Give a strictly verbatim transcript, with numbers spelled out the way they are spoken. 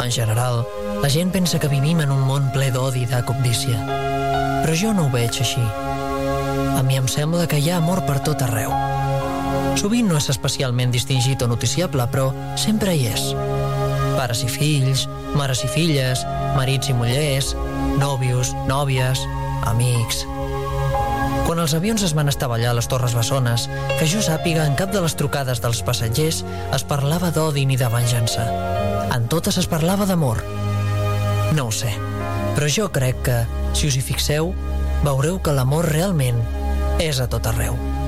En general, la gent pensa que vivim en un món ple d'odi i de cobdícia. Però jo no ho veig així. A mi em sembla que hi ha amor per tot arreu. Sovint no és especialment distingit o noticiable, però sempre hi és. Pares i fills, mares i filles, marits i mullers, nòvios, nòvies, amics. Quan els avions es van estavellar a les Torres Bessones, que jo sàpiga, en cap de les trucades dels passatgers es parlava d'odi ni de venjança. En totes es parlava d'amor. No ho sé, però jo crec que, si us hi fixeu, veureu que l'amor realment és a tot arreu.